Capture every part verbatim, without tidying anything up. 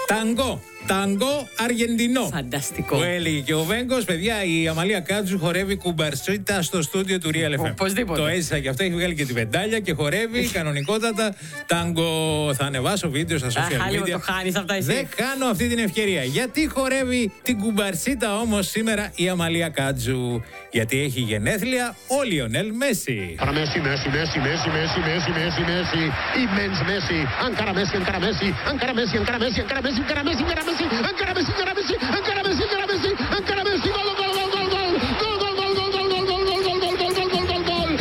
Ταγκό. Ταγκό Αργεντινό. Φανταστικό. Που έλεγε και ο Βέγκος, παιδιά, η Αμαλία Κάτζου χορεύει κουμπαρσίτα στο στούντιο του Real εφ εμ. Οπωσδήποτε. Το έζησα και αυτό, έχει βγάλει και τη βεντάλια και χορεύει κανονικότατα. Ταγκό. Θα ανεβάσω βίντεο στα social media. Το χάνεις αυτά εσύ. Δεν κάνω αυτή την ευκαιρία. Γιατί χορεύει την κουμπαρσίτα όμως σήμερα η Αμαλία Κάτζου? Γιατί έχει γενέθλια ο Λιονέλ Μέση. Para Messi, Messi, Messi, Messi, Messi, Messi, Messi, Messi, immens Messi, encara Messi, encara Messi, encara Messi, encara Messi, encara Messi, encara Messi, encara Messi, encara Messi, encara Messi, encara Messi, encara Messi, encara Messi, gol, gol, gol, gol, gol, gol, gol, gol, gol, gol, gol, gol, gol, gol, gol, gol, gol,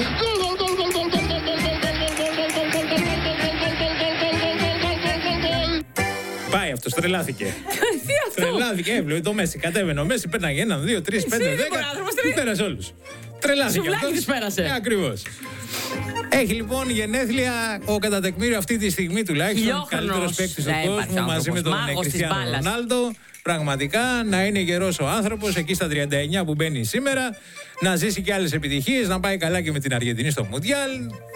Πάει αυτός, τρελάθηκε. Τι αυτό? Τρελάθηκε, έβλεπε το Μέση. Κατέβαινε ο Μέση, πέρναγε έναν, δύο, τρεις, πέντε, δέκα. Του πέρασε όλους. Τρελάθηκε. Σουβλάκι τους πέρασε. Ε, ακριβώς. Έχει λοιπόν γενέθλια ο κατά τεκμήριο αυτή τη στιγμή τουλάχιστον καλύτερος παίκτης του κόσμου μαζί με τον Κριστιάνο Ρονάλντο. Πραγματικά να είναι γερός ο άνθρωπος εκεί στα τριάντα εννιά που μπαίνει σήμερα, να ζήσει και άλλες επιτυχίες, να πάει καλά και με την Αργεντινή στο Μουντιάλ.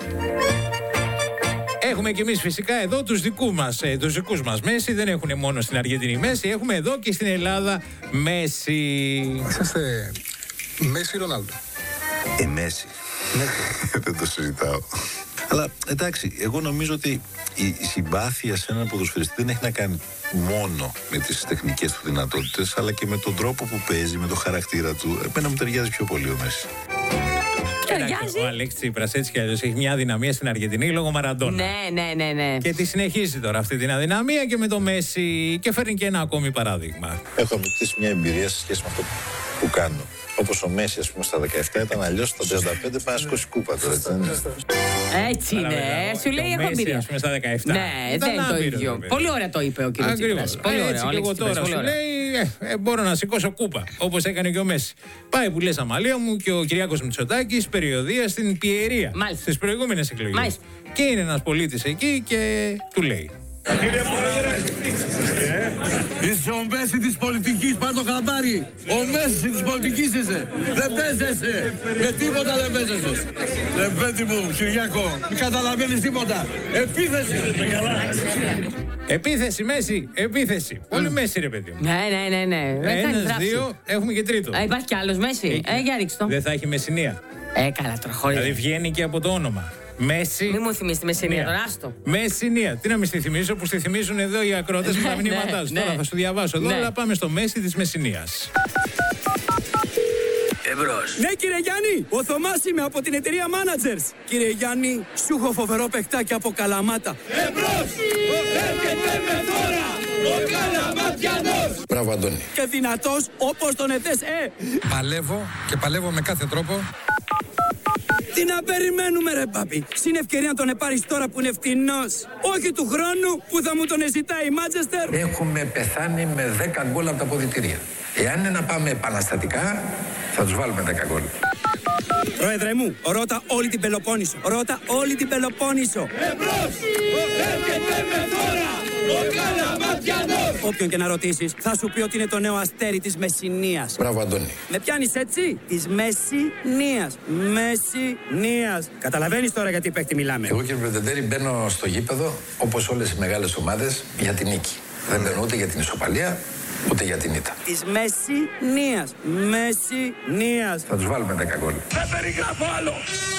Έχουμε και εμείς φυσικά εδώ τους, δικού μας, ε, τους δικούς μας Μέση. Δεν έχουν μόνο στην Αργεντινή Μέση, έχουμε εδώ και στην Ελλάδα Μέση. Είσαστε Μέση ή Ρονάλντο? Ε, Μέση. Δεν το συζητάω. Αλλά εντάξει, εγώ νομίζω ότι η συμπάθεια σε έναν ποδοσφαιριστή δεν έχει να κάνει μόνο με τις τεχνικές του δυνατότητες, αλλά και με τον τρόπο που παίζει, με το χαρακτήρα του. Εμένα μου ταιριάζει πιο πολύ ο Μέση. Ο Αλέξης Τσίπρας έτσι κι αλλιώς έχει μια αδυναμία στην Αργεντινή λόγω Μαραντόνα. Ναι, ναι, ναι, ναι. Και τη συνεχίζει τώρα αυτή την αδυναμία και με το Μέση και φέρνει και ένα ακόμη παράδειγμα. Έχω αποκτήσει μια εμπειρία σε σχέση με αυτό που κάνω. Όπως ο Μέση, ας πούμε, στα δεκαεπτά ήταν αλλιώς, στα τριάντα πέντε πάει να σκώσει κούπα τώρα, έτσι δεν είναι? Έτσι είναι. Σου λέει έχω εμπειρία. Ας πούμε στα δεκαεπτά. Ναι, δεν είναι το ίδιο. Πολύ ωραία το είπε ο κύριος Τσίπρας. Πολύ ωραία. Και εγώ τώρα σου λέει, ε, ε, μπορώ να σηκώσω κούπα, όπως έκανε και ο Μέση. Πάει που λες Αμαλία μου και ο Κυριάκος Μητσοτάκης περιοδεία στην Πιερία στις προηγούμενες εκλογές. Μάλιστα. Και είναι ένας πολίτης εκεί και του λέει: Κύριε Πρόεδρε, είσαι ο Μέση της πολιτικής, πάρ' το χαμπάρι. Ο Μέση της πολιτικής είσαι. Δεν παίζεσαι. Με τίποτα δεν παίζεσαι. Ρε παιδί μου, Κυριάκο, μην καταλαβαίνεις τίποτα. Επίθεση. Επίθεση, Μέση, επίθεση. Πολύ Μέση, ρε παιδί μου. Ναι, ναι, ναι, ναι. Ένας, δύο, έχουμε και τρίτο. Α, υπάρχει κι άλλος Μέση. Ε, για ρίξτε το. Δεν θα έχει Μεσσηνία. Ε, καλά τώρα, χωρίς. Δηλαδή βγαίνει και από το όνομα. Μέση. Μη μου θυμίσει τη Μεσσηνία, τώρα άστο. Μεσσηνία. Τι να μην στη θυμίσω που στη θυμίζουν εδώ οι ακρότες με τα μηνύματά τους. Τώρα θα σου διαβάσω εδώ, αλλά πάμε στο Μέση της Μεσσηνίας. Εμπρός. Ναι, κύριε Γιάννη, ο Θωμάς είμαι από την εταιρεία Managers. Κύριε Γιάννη, σου έχω φοβερό παιχτάκι από Καλαμάτα. Εμπρός! Έρχεται με δώρα ο Καλαματιανός. Μπράβο, Αντώνη. Και δυνατός όπως τον εθές, ε! Παλεύω και παλεύω με κάθε τρόπο. Τι να περιμένουμε ρε πάπη. Συν ευκαιρία να τον επάρεις τώρα που είναι φτηνός. Όχι του χρόνου που θα μου τον ζητάει η Manchester. Έχουμε πεθάνει με δέκα γκολ από τα αποδυτήρια. Εάν είναι να πάμε επαναστατικά, θα τους βάλουμε δέκα γκολ. Πρόεδρε μου, ρώτα όλη την Πελοπόννησο. Ρώτα όλη την Πελοπόννησο. Εμπρός! Έρχεται με δώρα ο Καλαματιανός. Όποιον και να ρωτήσεις, θα σου πει ότι είναι το νέο αστέρι της Μεσσηνίας. Μπράβο, Αντώνη. Με πιάνεις έτσι, της Μεσσηνίας. Μεσσηνίας. Καταλαβαίνεις τώρα γιατί παίκτη μιλάμε. Εγώ, κύριε Πρετεντέρη, μπαίνω στο γήπεδο, όπως όλες οι μεγάλες ομάδες, για την νίκη. Δεν μπαίνω ούτε για την ισοπαλία, ούτε για την ήττα. Της Μεσσηνίας. Μεσσηνίας. Θα τους βάλουμε δέκα γκολ. Δεν περιγράφω άλλο.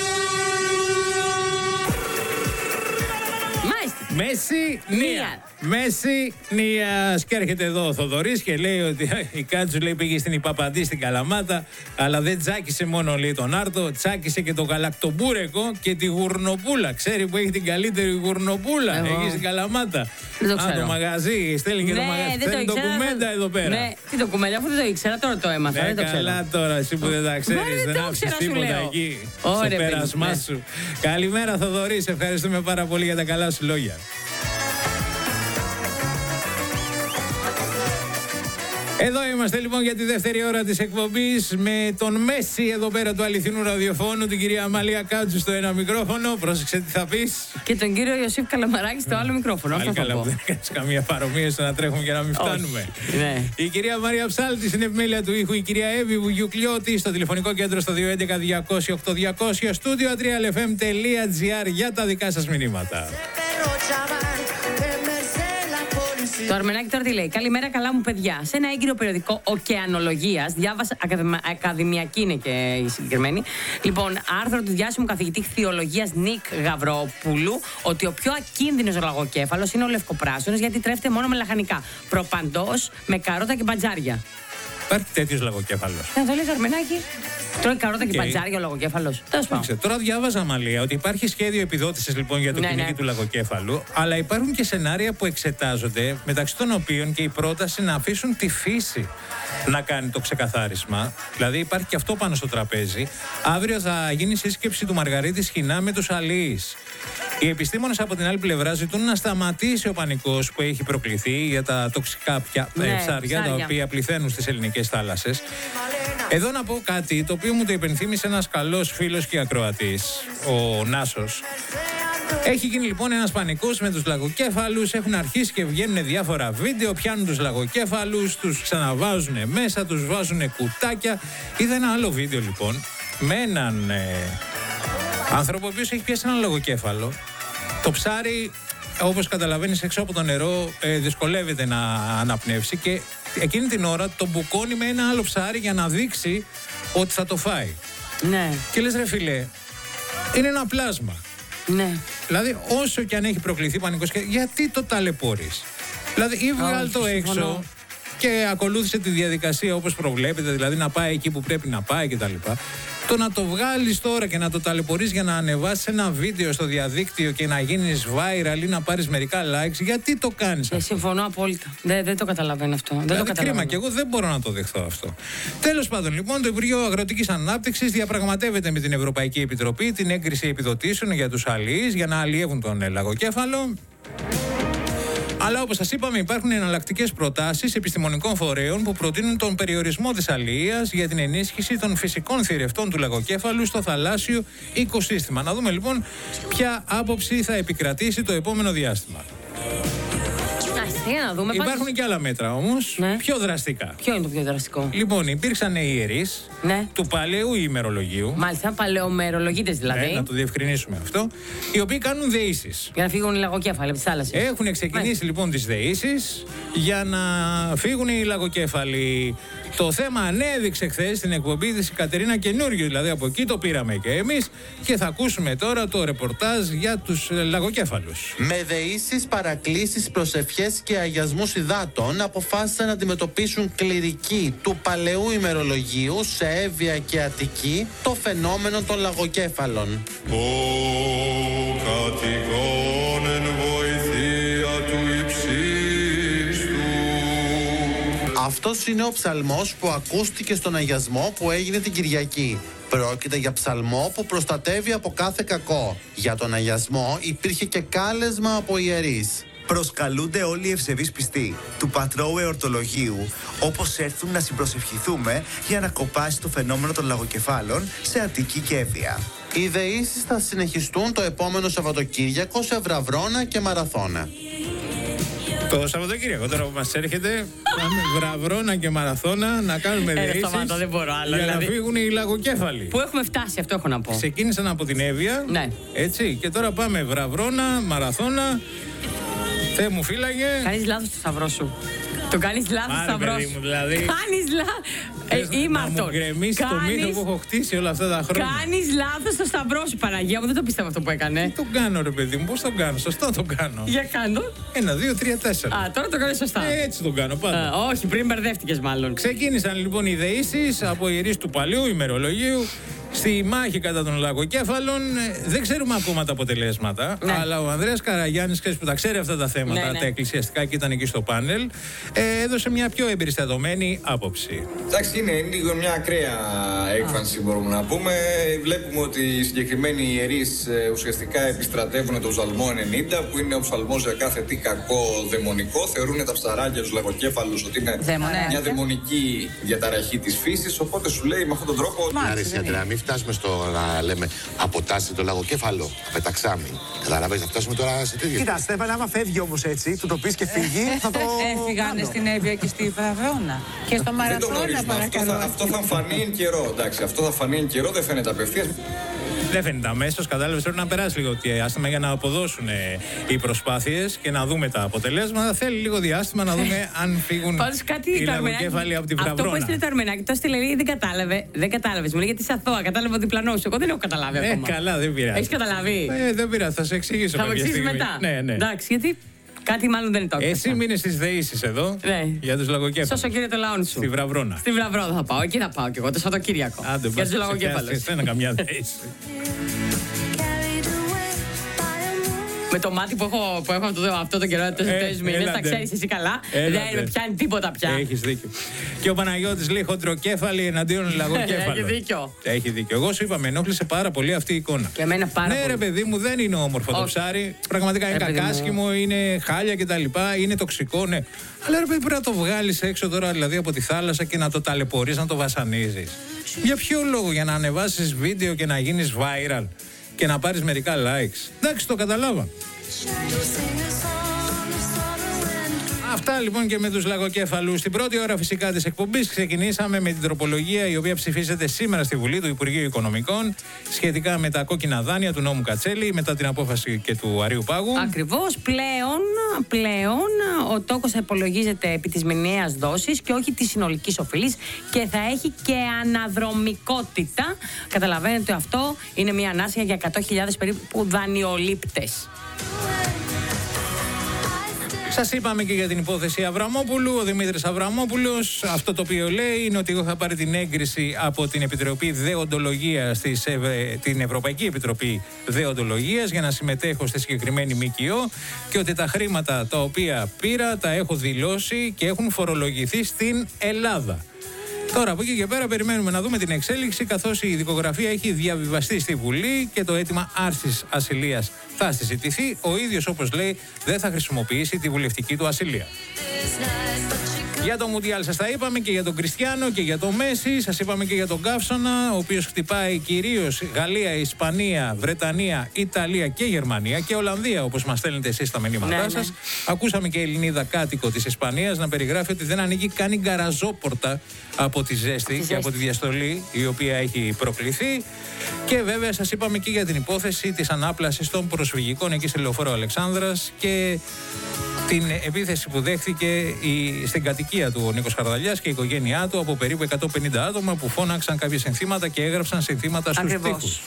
Μεσσηνία. Μεσσηνίας. Και έρχεται εδώ ο Θοδωρής και λέει ότι η Κάτσου λέει πήγε στην Ιπαπαντή στην Καλαμάτα, αλλά δεν τσάκισε μόνο λέει τον Άρτο, τσάκισε και το γαλακτομπούρεκο και τη γουρνοπούλα. Ξέρει που έχει την καλύτερη γουρνοπούλα εκεί στην Καλαμάτα. Δεν το ξέρω. Α, το μαγαζί, στέλνει και ναι, το μαγαζί. Θέλει ντοκουμέντα εδώ πέρα. Ναι, τι ντοκουμέντα, αφού δεν το ήξερα, τώρα το έμαθα. Ναι, δεν το καλά τώρα, εσύ που δεν τα ξέρεις, δεν, δεν άφησες τίποτα εκεί στο πέρασμά ναι. σου. Καλημέρα Θοδωρή, σε ευχαριστούμε πάρα πολύ για τα καλά σου λόγια. Εδώ είμαστε λοιπόν για τη δεύτερη ώρα της εκπομπής με τον Μέση εδώ πέρα του αληθινού ραδιοφώνου, την κυρία Αμαλία Κάτζου στο ένα μικρόφωνο. Πρόσεξε τι θα πεις. Και τον κύριο Ιωσήφ Καλαμαράκη στο άλλο μικρόφωνο. Πάλι καλά που δεν κάνεις καμία παρομοία στο να τρέχουμε και να μην φτάνουμε. Ναι. Η κυρία Μαρία Ψάλτη στην επιμέλεια του ήχου, η κυρία Εύη Βουγιουκλιώτη στο τηλεφωνικό κέντρο στο δύο έντεκα διακόσια οκτώ διακόσια, στούντιο ατρία εφ εμ τελεία τζι άρ για τα δικά σας μηνύματα. Το Αρμενάκι τώρα τι λέει? Καλημέρα, καλά μου παιδιά. Σε ένα έγκυρο περιοδικό Οκεανολογίας, διάβασα, ακαδημα, ακαδημιακή είναι και η συγκεκριμένη, λοιπόν, άρθρο του διάσημου καθηγητή Χθιολογίας Νίκ Γαβρόπουλου, ότι ο πιο ακίνδυνος λαγοκέφαλος είναι ο λευκοπράσινος, γιατί τρέφεται μόνο με λαχανικά. Προπαντός με καρότα και μπατζάρια. Υπάρχει τέτοιος λαγοκέφαλος? Δεν το λέει Αρμενάκι. Τρώει καρότα και μπατζάρια ο λαγοκέφαλος. Τώρα διάβαζα, Μαλία, ότι υπάρχει σχέδιο επιδότησης λοιπόν για το ναι, κυνήγι ναι. του λαγοκέφαλου, αλλά υπάρχουν και σενάρια που εξετάζονται, μεταξύ των οποίων και η πρόταση να αφήσουν τη φύση να κάνει το ξεκαθάρισμα. Δηλαδή υπάρχει και αυτό πάνω στο τραπέζι. Αύριο θα γίνει σύσκεψη του Μαργαρίτη Σχοινά με τους αλλοίς. Οι επιστήμονες από την άλλη πλευρά ζητούν να σταματήσει ο πανικός που έχει προκληθεί για τα τοξικά πια, ναι, ψάρια, ψάρια τα οποία πληθαίνουν στις ελληνικές θάλασσες. Εδώ να πω κάτι το οποίο μου το υπενθύμησε ένας καλός φίλος και ακροατής, ο Νάσος. Έχει γίνει λοιπόν ένας πανικός με τους λαγοκέφαλους, έχουν αρχίσει και βγαίνουν διάφορα βίντεο, πιάνουν τους λαγοκέφαλους, τους ξαναβάζουν μέσα, τους βάζουν κουτάκια. Είδα ένα άλλο βίντεο λοιπόν με έναν ε, άνθρωπο ο οποίος έχει πιάσει ένα λαγοκέφαλο. Το ψάρι, όπως καταλαβαίνεις, έξω από το νερό ε, δυσκολεύεται να αναπνεύσει και εκείνη την ώρα το μπουκώνει με ένα άλλο ψάρι για να δείξει ότι θα το φάει. Ναι. Και λες, ρε φίλε, είναι ένα πλάσμα. Ναι. Δηλαδή, όσο και αν έχει προκληθεί πανικός, γιατί το ταλαιπωρείς? Δηλαδή, ή βγάλ το έξω και ακολούθησε τη διαδικασία όπως προβλέπετε, δηλαδή να πάει εκεί που πρέπει να πάει κτλ. Το να το βγάλεις τώρα και να το ταλαιπωρείς για να ανεβάσεις ένα βίντεο στο διαδίκτυο και να γίνεις viral ή να πάρεις μερικά likes, γιατί το κάνεις ε, αυτό? Συμφωνώ απόλυτα. Δεν, δεν το καταλαβαίνω αυτό. Δεν Δηλαδή, το καταλαβαίνω. Κρίμα, και εγώ δεν μπορώ να το δεχθώ αυτό. Τέλος πάντων, λοιπόν, το Υπουργείο Αγροτικής Ανάπτυξης διαπραγματεύεται με την Ευρωπαϊκή Επιτροπή την έγκριση επιδοτήσεων για τους αλλοίς για να αλλιεύουν τον λαγοκέφαλο. Αλλά όπως σας είπαμε, υπάρχουν εναλλακτικές προτάσεις επιστημονικών φορέων που προτείνουν τον περιορισμό της αλληλείας για την ενίσχυση των φυσικών θηρευτών του λαγοκέφαλου στο θαλάσσιο οικοσύστημα. Να δούμε λοιπόν ποια άποψη θα επικρατήσει το επόμενο διάστημα. Για να δούμε. Υπάρχουν πάντως και άλλα μέτρα όμως, ναι. πιο δραστικά. Ποιο είναι το πιο δραστικό? Λοιπόν, υπήρξαν οι ιερείς, ναι, του παλαιού ημερολογίου. Μάλιστα, παλαιομερολογίτες δηλαδή. Ναι, να το διευκρινίσουμε αυτό. Οι οποίοι κάνουν δεήσεις. Για να φύγουν οι λαγοκέφαλοι από τις θάλασσες. Έχουν ξεκινήσει Μάλιστα. λοιπόν τις δεήσεις για να φύγουν οι λαγοκέφαλοι. Το θέμα ανέδειξε χθες στην εκπομπή της η Κατερίνα Καινούριου, δηλαδή από εκεί το πήραμε και εμείς και θα ακούσουμε τώρα το ρεπορτάζ για τους λαγοκέφαλους. Με δεήσεις, παρακλήσεις, προσευχές και αγιασμούς υδάτων αποφάσισαν να αντιμετωπίσουν κληρικοί του παλαιού ημερολογίου σε Εύβοια και Αττική το φαινόμενο των λαγοκέφαλων. Ο κατοικών εν βοηθεία του υψίστου. Αυτός είναι ο ψαλμός που ακούστηκε στον αγιασμό που έγινε την Κυριακή. Πρόκειται για ψαλμό που προστατεύει από κάθε κακό. Για τον αγιασμό υπήρχε και κάλεσμα από ιερείς. Προσκαλούνται όλοι οι ευσεβείς πιστοί του Πατρώου Εορτολογίου, όπως έρθουν να συμπροσευχηθούμε για να κοπάσει το φαινόμενο των λαγοκεφάλων σε Αττική και Εύβοια. Οι δεήσεις θα συνεχιστούν το επόμενο Σαββατοκύριακο σε Βραβρώνα και Μαραθώνα. Το Σαββατοκύριακο τώρα που μας έρχεται, πάμε Βραβρώνα και Μαραθώνα να κάνουμε δεήσεις δεν μπορώ άλλο, για δηλαδή. να φύγουν οι λαγοκέφαλοι. Πού έχουμε φτάσει, αυτό έχω να πω. Ξεκίνησαν από την Εύβοια, ναι. έτσι, και τώρα πάμε Βραβρώνα, Μαραθώνα. Θεέ μου φύλαγε. Κάνεις λάθος το σταυρό σου. Το κάνεις λάθος το σταυρό σου. Δηλαδή. Κάνεις λάθος. Ε, να μου γκρεμίσει το μύθο που έχω χτίσει όλα αυτά τα χρόνια. Κάνεις λάθος το σταυρό σου, Παναγία μου. Δεν το πίστευα αυτό που έκανε. Τι τον κάνω, ρε παιδί μου, πώς τον κάνω? Σωστά τον κάνω. Για κάνω. Ένα, δύο, τρία, τέσσερα. Α, τώρα το κάνεις σωστά. Ε, έτσι τον κάνω πάντα. Α, όχι, πριν μπερδεύτηκες μάλλον. Ξεκίνησαν λοιπόν οι δεήσεις από ιερείς του παλαιού ημερολογίου στη μάχη κατά των λαγοκέφαλων. Δεν ξέρουμε ακόμα τα αποτελέσματα, ναι. αλλά ο Ανδρέας Καραγιάννης, που τα ξέρει αυτά τα θέματα, ναι, ναι. τα εκκλησιαστικά και ήταν εκεί στο πάνελ, ε, έδωσε μια πιο εμπεριστατωμένη άποψη. Εντάξει, είναι λίγο μια ακραία έκφανση, ah. μπορούμε να πούμε. Βλέπουμε ότι οι συγκεκριμένοι ιερείς ε, ουσιαστικά επιστρατεύουν το ψαλμό ενενήντα, που είναι ο ψαλμός για κάθε τι κακό δαιμονικό. Θεωρούν τα ψαράκια, τους λαγοκέφαλους, ότι είναι Δαίμονε. μια δαιμονική διαταραχή της φύσης. Οπότε σου λέει με αυτόν τον τρόπο. Φτάσουμε στο να λέμε αποτάσσει το λαγοκέφαλο, πεταξάμι. Καταλαβαίνεις, να φτάσουμε τώρα σε τέτοιο. Κοίτα, Στέφανα, άμα φεύγει όμως έτσι, του το πεις και φύγει, θα το. Έφυγανε στην Εύβοια και στη Βραβρώνα. Και στο Μαραθώνα, παρακαλώ. Αυτό θα, αυτό θα φανεί εν καιρό. Εντάξει, αυτό θα φανεί εν καιρό, δεν φαίνεται απευθείας. Δεν φαίνεται αμέσως, κατάλαβες, πρέπει να περάσει λίγο διάστημα για να αποδώσουν ε, οι προσπάθειες και να δούμε τα αποτελέσματα. Θέλει λίγο διάστημα να δούμε αν φύγουν οι λαγοκέφαλοι από την Βραβρώνα. Αυτό που έστειλε το Αρμενάκι, το έστειλε, λέει, δεν κατάλαβε. Δεν κατάλαβε. Μου λέει γιατί είσαι αθώα, κατάλαβε ο διπλανό σου. Εγώ δεν έχω καταλάβει ε, ακόμα. Καλά, δεν πειράζει. Έχει καταλάβει. Ε, δεν πειράζει, θα σε εξηγήσω. Θα μου εξηγήσει μετά. Ναι, ναι. Εντάξει, γιατί κάτι μάλλον δεν είναι το Εσύ έξω. μείνε στις δεήσεις εδώ ναι. για τους λαγοκέφαλους. Σώσο κύριε το λαόν σου. Στη Βραβρώνα. Στη Βραβρώνα θα πάω, εκεί θα πάω κι εγώ το Σαββατοκύριακο. Άντε, για τους λαγοκέφαλους. Δεν είναι καμιά θέση. Με το μάτι που έχω, που έχω αυτό, αυτό το καιρό, τέσσερις μήνες, τα ξέρεις εσύ καλά. Έλατε. Δεν με πιάνει τίποτα πια. Έχεις δίκιο. Και ο Παναγιώτης λέει χοντροκέφαλοι εναντίον λαγοκέφαλων. Έχει δίκιο. Έχει δίκιο. Εγώ σου είπα, με ενόχλησε πάρα πολύ αυτή η εικόνα. Και εμένα πάρα ναι, πολύ. ρε παιδί μου, δεν είναι όμορφο το ψάρι. Πραγματικά είναι κακάσχημο, είναι χάλια κτλ. Είναι τοξικό, ναι. Αλλά ρε παιδί, πρέπει να το βγάλεις έξω τώρα, δηλαδή από τη θάλασσα και να το ταλαιπωρείς, να το βασανίζεις. Για ποιο λόγο, για να ανεβάσεις βίντεο και να γίνεις viral και να πάρεις μερικά likes. Εντάξει, το καταλάβα. Αυτά λοιπόν και με τους λαγοκέφαλους. Στην πρώτη ώρα φυσικά της εκπομπής ξεκινήσαμε με την τροπολογία η οποία ψηφίζεται σήμερα στη Βουλή του Υπουργείου Οικονομικών σχετικά με τα κόκκινα δάνεια του νόμου Κατσέλη μετά την απόφαση και του Αρείου Πάγου. Ακριβώς. Πλέον, πλέον ο τόκος θα υπολογίζεται επί της μηνιαίας δόσης και όχι της συνολικής οφειλής και θα έχει και αναδρομικότητα. Καταλαβαίνετε ότι αυτό είναι μια ανάσχεια για εκατό χιλιάδες περίπου δανειολήπτες. Σας είπαμε και για την υπόθεση Αβραμόπουλου. Ο Δημήτρης Αβραμόπουλος, αυτό το οποίο λέει είναι ότι εγώ είχα πάρει την έγκριση από την Επιτροπή Δεοντολογίας, της Ευ... την Ευρωπαϊκή Επιτροπή Δεοντολογίας, για να συμμετέχω στη συγκεκριμένη ΜΚΟ και ότι τα χρήματα τα οποία πήρα τα έχω δηλώσει και έχουν φορολογηθεί στην Ελλάδα. Τώρα από εκεί και πέρα περιμένουμε να δούμε την εξέλιξη, καθώς η δικογραφία έχει διαβιβαστεί στη Βουλή και το αίτημα άρσης ασυλίας θα συζητηθεί. Ο ίδιος, όπως λέει, δεν θα χρησιμοποιήσει τη βουλευτική του ασυλία. Για το Μουντιάλ σας τα είπαμε και για τον Κριστιάνο και για τον Μέση. Σας είπαμε και για τον Καύσωνα, ο οποίος χτυπάει κυρίως Γαλλία, Ισπανία, Βρετανία, Ιταλία και Γερμανία και Ολλανδία, όπως μας στέλνετε εσείς στα μηνύματά ναι, σας. Ναι. Ακούσαμε και Ελληνίδα κάτοικο της Ισπανίας να περιγράφει ότι δεν ανοίγει καν η γκαραζόπορτα από τη ζέστη και από τη διαστολή η οποία έχει προκληθεί. Και βέβαια σας είπαμε και για την υπόθεση της ανάπλασης των προσφυγικών εκεί στη Λεωφόρο Αλεξάνδρας και την επίθεση που δέχθηκε η, στην κατοικία του ο Νίκος Χαρδαλιάς και η οικογένειά του από περίπου εκατόν πενήντα άτομα που φώναξαν κάποια συνθήματα και έγραψαν συνθήματα στους τοίχους.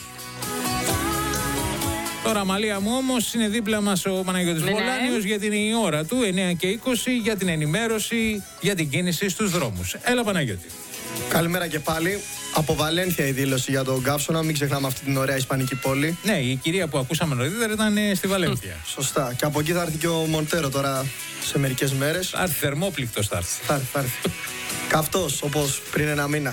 Τώρα, Μαλία μου, όμως, είναι δίπλα μας ο Παναγιώτης ναι, Βολάνιος ναι. γιατί είναι η ώρα του, εννιά και είκοσι, για την ενημέρωση για την κίνηση στους δρόμους. Έλα, Παναγιώτη. Καλημέρα και πάλι. Από Βαλένθια η δήλωση για τον Καύσωνα. Μην ξεχνάμε αυτή την ωραία ισπανική πόλη. Ναι, η κυρία που ακούσαμε νωρίτερα ήταν στη Βαλένθια. Σωστά. Και από εκεί θα έρθει και ο Μοντέρο τώρα σε μερικές μέρες. Θα έρθει θερμόπληκτος, θα έρθει. Θα έρθει, θα έρθει. Καυτός, όπως πριν ένα μήνα.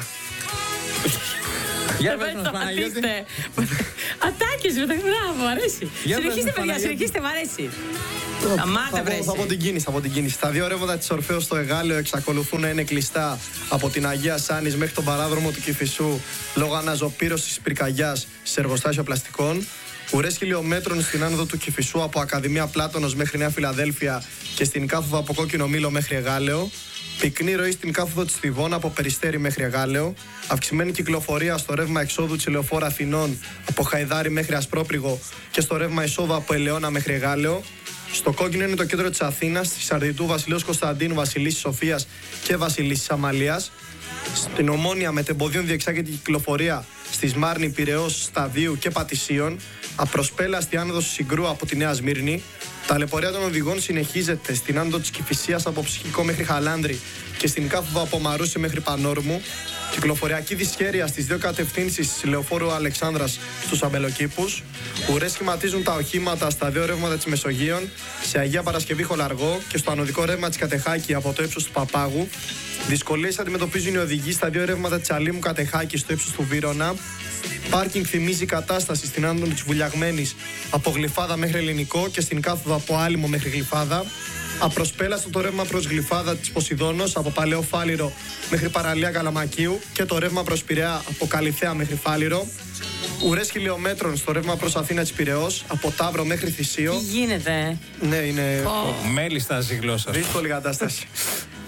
Για πες μας, Παναγιώτη. Ατάκες, μπράβο, αρέσει. Συνεχίστε, παιδιά, συνεχίστε, μ' αρέσει. Θα, θα, θα πω την κίνηση, θα πω την κίνηση. Τα δύο ρεύματα της Ορφέως στο Εγάλεο εξακολουθούν να είναι κλειστά από την Αγία Σάνης μέχρι τον παράδρομο του Κηφισού λόγω αναζωπήρωσης της πυρκαγιάς σε εργοστάσιο πλαστικών. Ουρές χιλιόμετρων στην άνοδο του Κηφισού από Ακαδημία Πλάτωνος μέχρι Νέα Φιλαδέλφια και στην κάθοδο από Κόκκινο Μήλο μέχρι Εγάλεο. Πυκνή ροή στην κάθοδο της Θηβών από Περιστέρι μέχρι Εγάλεο. Αυξημένη κυκλοφορία στο ρεύμα εξόδου της Λεωφόρου Αθηνών από Χαϊδάρι μέχρι Ασπρόπριγο και στο ρεύμα εισόδου από Ελαιώνα μέχρι Εγάλεο. Στο κόκκινο είναι το κέντρο της Αθήνας, στη Σαρδιτού Βασιλέως Κωνσταντίνου, Βασιλίσσης Σοφίας και Βασιλίσσης Αμαλίας. Στην Ομόνια μετεμποδίων διεξάγεται η κυκλοφορία στη Σμάρνη, Πειραιώς, Σταδίου και Πατησίων. Απροσπέλαστη άνοδος Συγκρού από τη Νέα Σμύρνη. Ταλαιπωρία των οδηγών συνεχίζεται στην άνοδο της Κηφισίας από Ψυχικό μέχρι Χαλάνδρη και στην κάθοδο από Μαρούσι μέχρι Πανόρμου. Κυκλοφοριακή δυσχέρεια στις δύο κατευθύνσεις της Λεωφόρου Αλεξάνδρας στους Αμπελοκήπους. Ουρές σχηματίζουν τα οχήματα στα δύο ρεύματα της Μεσογείων, σε Αγία Παρασκευή Χολαργό και στο ανωδικό ρεύμα της Κατεχάκη από το ύψος του Παπάγου. Δυσκολίες αντιμετωπίζουν οι οδηγοί στα δύο ρεύματα της Αλήμου Κατεχάκη στο ύψος του Βύρωνα. Πάρκινγκ θυμίζει κατάσταση στην άνοδο της Βουλιαγμένης από Γλυφάδα μέχρι Ελληνικό και στην κάθοδο από Άλυμο μέχρι Γλυφάδα. Απροσπέλαστο το ρεύμα προς Γλυφάδα της Ποσειδώνος από Παλαιό Φάληρο μέχρι Παραλία Καλαμακίου και το ρεύμα προς Πειραιά από Καλυθέα μέχρι Φάληρο. Ουρές χιλιόμετρων στο ρεύμα προς Αθήνα της Πειραιώς από Ταύρο μέχρι Θησίο. Τι γίνεται? Ναι, είναι. Oh. Μέλη στάζει η γλώσσα. Δύσκολη κατάσταση.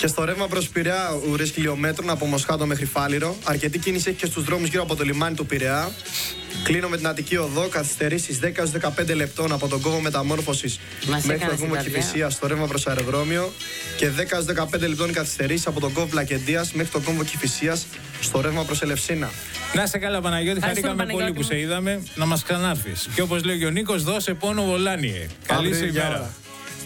Και στο ρεύμα προς Πειραιά, ουρές χιλιόμετρων από Μοσχάτο μέχρι Φάληρο. Αρκετή κίνηση έχει και στους δρόμους γύρω από το λιμάνι του Πειραιά. Κλείνω με την Αττική Οδό, καθυστερήσεις δέκα έως δεκαπέντε λεπτών από τον κόμβο μεταμόρφωσης μέχρι τον κόμβο Κηφισίας στο ρεύμα προς αεροδρόμιο και δέκα έως δεκαπέντε λεπτών καθυστερήσεις από τον κόμβο Πλακεντίας μέχρι τον κόμβο Κηφισίας στο ρεύμα προς Ελευσίνα. Να είσαι καλά, Παναγιώτη. Χαρήκαμε πολύ που σε είδαμε. Να μας ξανάρθεις. Και όπως λέει ο Νίκος, δώσε πόνο Βολάνιε. Καλή σου ημέρα.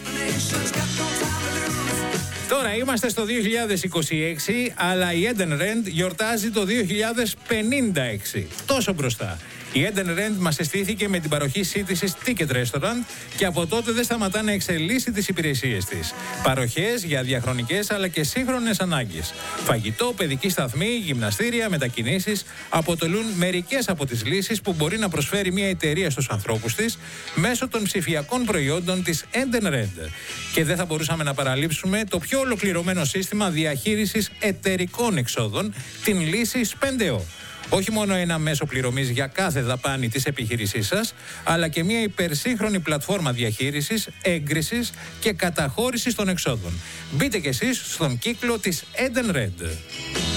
Τώρα είμαστε στο δύο χιλιάδες είκοσι έξι, αλλά η Eden Rent γιορτάζει το δύο χιλιάδες πενήντα έξι. Τόσο μπροστά. Η Eden Rent μας συστήθηκε με την παροχή σύντησης Ticket Restaurant και από τότε δεν σταματά να εξελίσσει τις υπηρεσίες της. Παροχές για διαχρονικές αλλά και σύγχρονες ανάγκες. Φαγητό, παιδική σταθμή, γυμναστήρια, μετακινήσεις αποτελούν μερικές από τις λύσεις που μπορεί να προσφέρει μια εταιρεία στους ανθρώπους της μέσω των ψηφιακών προϊόντων της Eden Rent. Και δεν θα μπορούσαμε να παραλείψουμε το πιο ολοκληρωμένο σύστημα διαχείρισης εταιρικών εξόδων, την λύση Spendeo. Όχι μόνο ένα μέσο πληρωμής για κάθε δαπάνη της επιχείρησής σας, αλλά και μια υπερσύγχρονη πλατφόρμα διαχείρισης, έγκρισης και καταχώρησης των εξόδων. Μπείτε κι εσείς στον κύκλο της Eden Red.